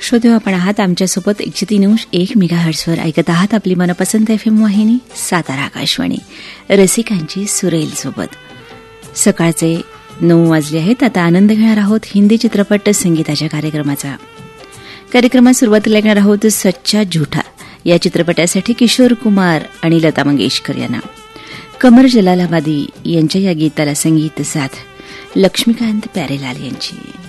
श्रोते, आपण आहात आमच्यासोबत 103.1 मेगाहर्ट्झवर ऐकत आहात आपली मनपसंत FM वाहिनी सातारा आकाशवाणी, रसिकांची सुरेल सोबत. सकाळचे 9 वाजले आहेत. आता आनंद घेणार आहोत हिंदी चित्रपट संगीताच्या कार्यक्रमात सुरुवातीला ऐकणार आहोत सच्चा झूठा या चित्रपटासाठी किशोर कुमार आणि लता मंगेशकर यांना, कमर जलालाबादी यांच्या या गीताला संगीत साथ लक्ष्मीकांत प्यारेलाल यांची.